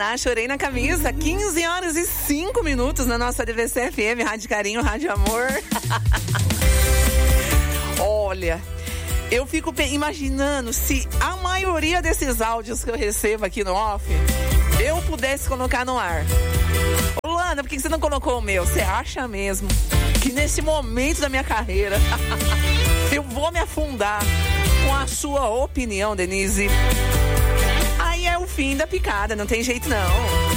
Paraná, Chorei na Camisa, 15h05 na nossa DBC FM, Rádio Carinho, Rádio Amor. Olha, eu fico imaginando se a maioria desses áudios que eu recebo aqui no off, eu pudesse colocar no ar. Ô, Lana, por que você não colocou o meu? Você acha mesmo que nesse momento da minha carreira eu vou me afundar com a sua opinião, Denise? Aí é o fim da picada, não tem jeito não.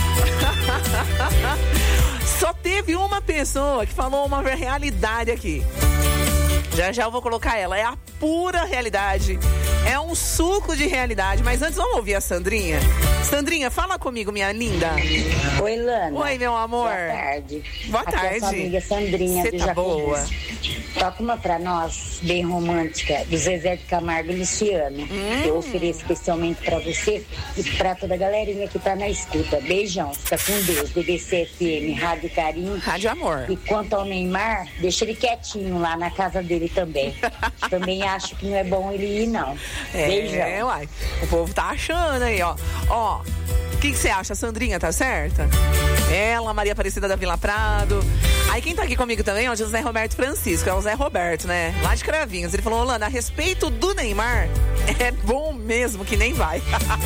Só teve uma pessoa que falou uma realidade aqui. Já eu vou colocar ela. É a pura realidade. É um suco de realidade. Mas antes, vamos ouvir a Sandrinha? Sandrinha, fala comigo, minha linda. Oi, Lana. Oi, meu amor. Boa tarde. Boa tarde. Aqui é a sua amiga Sandrinha. Você tá boa? Toca uma pra nós, bem romântica, do Zezé de Camargo e Luciano. Eu ofereço especialmente pra você e pra toda a galerinha que tá na escuta. Beijão, fica com Deus. DBC FM, Rádio Carinho. Rádio Amor. E quanto ao Neymar, deixa ele quietinho lá na casa dele também. Também acho que não é bom ele ir, não. Beijão. Uai. O povo tá achando aí, ó. Ó, o que você acha? A Sandrinha tá certa? Ela, Maria Aparecida da Vila Prado. Aí quem tá aqui comigo também é o José Roberto Francisco, é o Zé Roberto, né? Lá de Cravinhos. Ele falou, Lana, a respeito do Neymar, é bom mesmo que nem vai.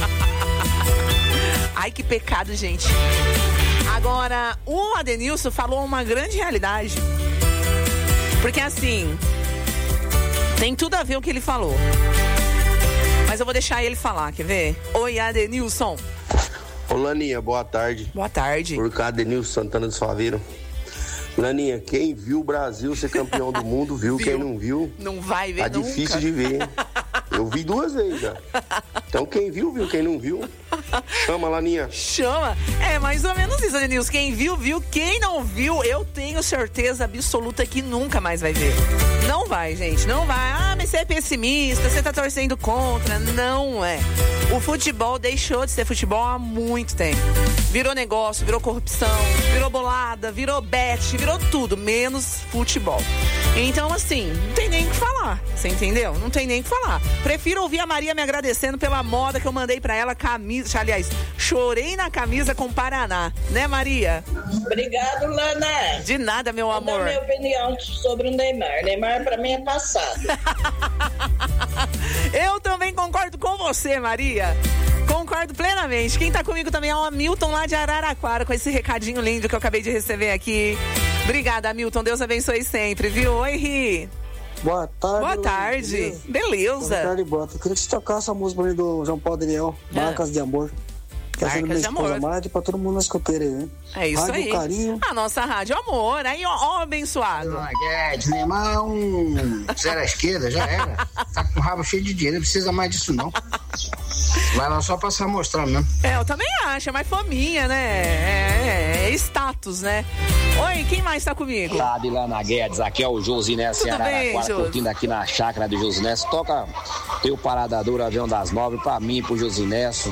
Ai, que pecado, gente. Agora, o Adenilson falou uma grande realidade. Porque assim, tem tudo a ver o que ele falou. Mas eu vou deixar ele falar, quer ver? Oi, Adenilson. Ô, Laninha, boa tarde. Boa tarde. Por cá, Adenilson Santana dos Faveiro. Laninha, quem viu o Brasil ser campeão do mundo, viu. Quem não viu, não vai ver tá nunca. difícil de ver. Eu vi 2 vezes já. Então quem viu, viu. Quem não viu, chama, Laninha. Chama. É mais ou menos isso, Adenilson. Quem viu, viu. Quem não viu, eu tenho certeza absoluta que nunca mais vai ver. Não vai, gente. Não vai. Ah, mas você é pessimista, você tá torcendo contra. Não é. O futebol deixou de ser futebol há muito tempo. Virou negócio, virou corrupção, virou bolada, virou bet, virou tudo, menos futebol. Então, assim, não tem nem o que falar. Você entendeu? Não tem nem o que falar. Prefiro ouvir a Maria me agradecendo pela moda que eu mandei pra ela, camisa. Aliás, chorei na camisa com Paraná. Né, Maria? Obrigado, Lana. De nada, meu amor. Vou dar minha opinião sobre o Neymar. Neymar, pra mim, é passado. Eu também concordo com você, Maria. Concordo plenamente. Quem tá comigo também é o Hamilton lá de Araraquara, com esse recadinho lindo que eu acabei de receber aqui. Obrigada, Hamilton. Deus abençoe sempre, viu? Oi, Ri. Boa tarde. Boa tarde. Beleza. Boa tarde, Bota. Eu queria que você tocasse essa música pra mim do João Paulo Daniel, Marcas de Amor. Marcas de Amor. Marte, pra todo mundo na escoteira aí, né? É isso Rádio aí. Carinho. A nossa Rádio Amor. Aí, ó, abençoado. Guedes, Neymar é um zero à esquerda, já era. Tá com o rabo cheio de dinheiro, não precisa mais disso, não. Vai lá só pra se mostrar mesmo. Eu também acho, é mais faminha, né? É status, né? Oi, quem mais tá comigo? Sabe, Lana Guedes, aqui é o Josinés em Araraquara, curtindo aqui na chácara do Josinés. Toca teu Parada Dura, Avião das 9, pra mim, pro Josinés.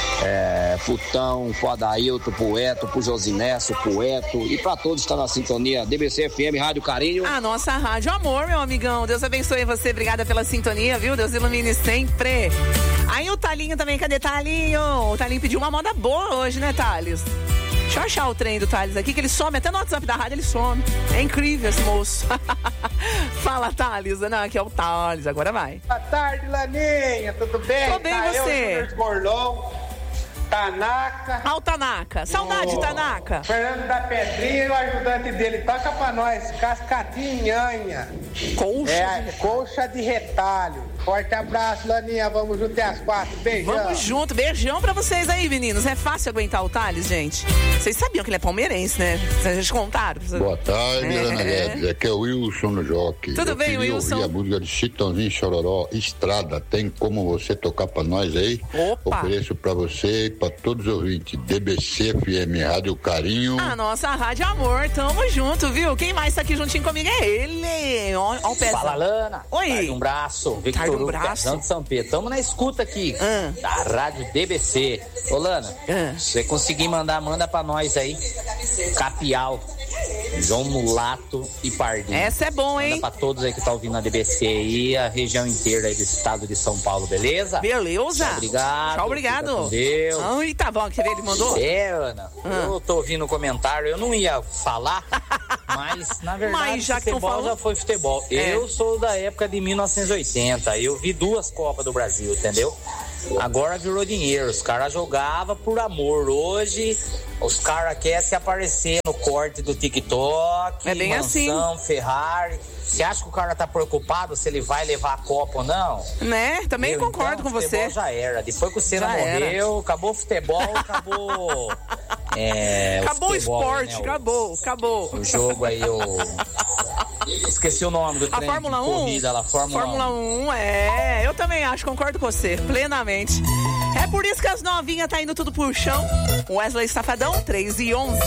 Putão, pro Adailton, pro Eto, pro Josinécio, pro Eto e pra todos que estão na sintonia DBC FM, Rádio Carinho. A nossa Rádio Amor, meu amigão. Deus abençoe você, obrigada pela sintonia, viu? Deus ilumine sempre. Aí o Talinho também, cadê Talinho? O Talinho pediu uma moda boa hoje, né, Thales? Deixa eu achar o trem do Thales aqui, que ele some, até no WhatsApp da rádio ele some. É incrível esse moço. Fala, Thales. Não, aqui é o Thales, agora vai. Boa tarde, Laninha, tudo bem? Tô bem, você? Eu, Borlão. Tanaka. Ó, o Tanaka. Saudade, Tanaka. Fernando da Pedrinha e o ajudante dele. Toca pra nós. Cascatinhanha. Colcha de retalho. Forte abraço, Laninha. Vamos junto às 4. Beijão. Vamos junto. Beijão pra vocês aí, meninos. É fácil aguentar o Thales, gente? Vocês sabiam que ele é palmeirense, né? Vocês contaram? Boa tarde, Ana Guedes. Aqui é o Wilson no Jockey. Tudo bem, Wilson? Ouvir a música de Chitãozinho Chororó, Estrada. Tem como você tocar pra nós aí? Opa! Ofereço pra você e pra todos os ouvintes. DBC FM, Rádio Carinho. A nossa Rádio Amor. Tamo junto, viu? Quem mais tá aqui juntinho comigo é ele. Ó o pezão. Fala, Lana. Oi. Tarde um braço. Victor Hugo, Pezão de São Pedro. Tamo na escuta aqui. Da Rádio DBC. Ô, Lana, se você conseguir manda pra nós aí. Capial. João Mulato e Pardinho. Essa é bom, hein? Manda pra todos aí que tá ouvindo a DBC aí, a região inteira aí do estado de São Paulo, beleza? Beleza. Tchau, obrigado. Tchau, obrigado. Fica com Deus. Ai, tá bom, quer ver? Ele mandou? Ana, eu tô ouvindo o comentário, eu não ia falar, mas na verdade já futebol já foi futebol. Eu sou da época de 1980, eu vi 2 Copas do Brasil, entendeu? Agora virou dinheiro, os caras jogavam por amor. Hoje os caras querem se aparecer no corte do TikTok, é bem mansão, assim. Ferrari. Você acha que o cara tá preocupado se ele vai levar a Copa ou não? Né? Também concordo então, com você. O futebol já era. Depois que o Senna morreu, acabou o futebol, acabou... acabou o esporte, né? acabou. O jogo aí, esqueci o nome do trem. A Fórmula 1? Corrida lá, Fórmula 1, eu também acho, concordo com você, plenamente. É por isso que as novinhas tá indo tudo pro chão. Wesley Safadão, 3 e 11.